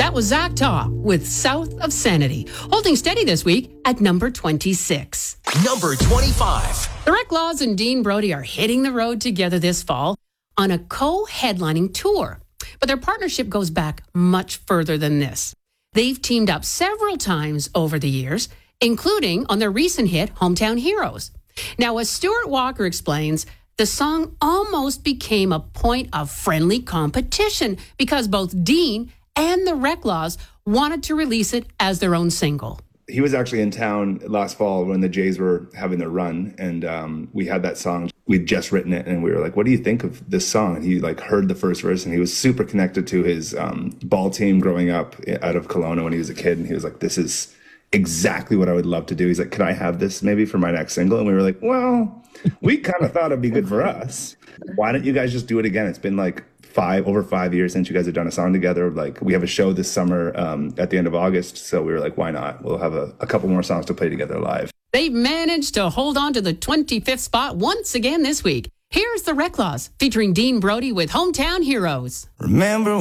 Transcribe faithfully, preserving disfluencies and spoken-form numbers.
That was Zach Taw with South of Sanity, holding steady this week at number twenty-six. Number twenty-five. The Reclaws and Dean Brody are hitting the road together this fall on a co-headlining tour. But their partnership goes back much further than this. They've teamed up several times over the years, including on their recent hit, Hometown Heroes. Now, as Stuart Walker explains, the song almost became a point of friendly competition because both Dean and the Reclaws wanted to release it as their own single. He was actually in town last fall when the Jays were having their run, and um, we had that song. We'd just written it, and we were like, what do you think of this song? And he like heard the first verse, and he was super connected to his um, ball team growing up out of Kelowna when he was a kid, and he was like, this is exactly what I would love to do. He's like, could I have this maybe for my next single? And we were like, well, we kind of thought it'd be good for us. Why don't you guys just do it again? It's been like five, over five years since you guys have done a song together. Like, we have a show this summer um, at the end of August. So we were like, why not? We'll have a, a couple more songs to play together live. They've managed to hold on to the twenty-fifth spot once again this week. Here's the Reclaws featuring Dean Brody with Hometown Heroes. Remember